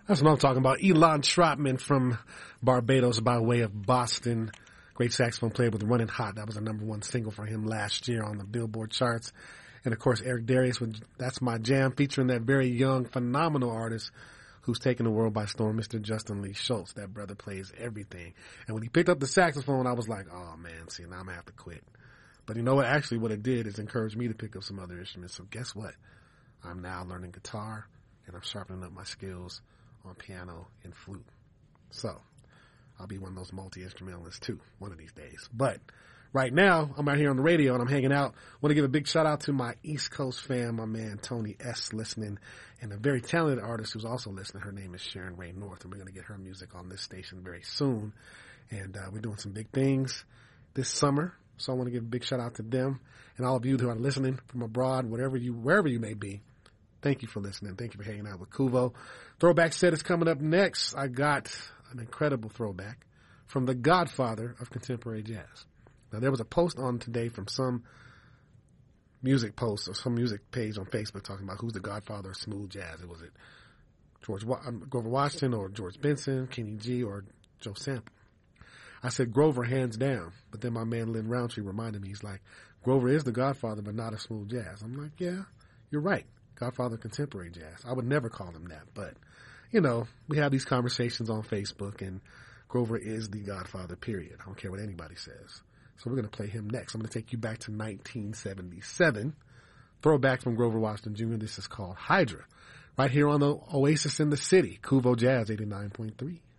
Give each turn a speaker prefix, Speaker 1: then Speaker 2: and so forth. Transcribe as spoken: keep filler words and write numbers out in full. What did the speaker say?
Speaker 1: That's what I'm talking about. Elon Trotman from Barbados by way of Boston. Great saxophone player with Running Hot. That was a number one single for him last year on the Billboard charts. And, of course, Eric Darius with That's My Jam, featuring that very young, phenomenal artist who's taken the world by storm, Mister Justin Lee Schultz. That brother plays everything. And when he picked up the saxophone, I was like, oh, man, see, now I'm going to have to quit. But you know what? Actually, what it did is encourage me to pick up some other instruments. So guess what? I'm now learning guitar, and I'm sharpening up my skills on piano and flute. So I'll be one of those multi-instrumentalists too one of these days. But right now I'm out here on the radio and I'm hanging out. I want to give a big shout out to my East Coast fan, my man Tony S. listening, and a very talented artist who's also listening. Her name is Sharon Ray North, and we're going to get her music on this station very soon. And uh, we're doing some big things this summer. So I want to give a big shout out to them and all of you who are listening from abroad, whatever you, wherever you may be. Thank you for listening. Thank you for hanging out with Kuvo. Throwback set is coming up next. I got an incredible throwback from the godfather of contemporary jazz. Now, there was a post on today from some music post or some music page on Facebook talking about who's the godfather of smooth jazz. It was it George um, Grover Washington or George Benson, Kenny G, or Joe Sample. I said Grover hands down, but then my man Lynn Roundtree reminded me, he's like, Grover is the godfather, but not of smooth jazz. I'm like, yeah, you're right. Godfather of contemporary jazz. I would never call him that, but, you know, we have these conversations on Facebook, and Grover is the godfather, period. I don't care what anybody says. So we're going to play him next. I'm going to take you back to nineteen seventy-seven. Throwback from Grover Washington Junior This is called Hydra. Right here on the Oasis in the City. Kuvo Jazz eighty-nine point three.